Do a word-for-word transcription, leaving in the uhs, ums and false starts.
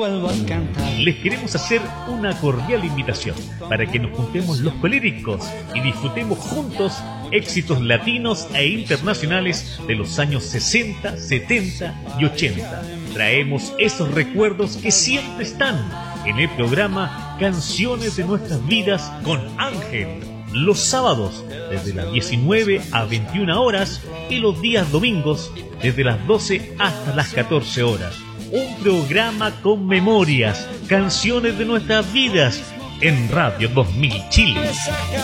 Les queremos hacer una cordial invitación para que nos juntemos los colíricos y disfrutemos juntos éxitos latinos e internacionales de los años sesenta, setenta y ochenta. Traemos esos recuerdos que siempre están en el programa Canciones de Nuestras Vidas con Ángel. Los sábados desde las diecinueve a veintiuna horas y los días domingos desde las doce hasta las catorce horas. Un programa con memorias, canciones de nuestras vidas en Radio dos mil Chile.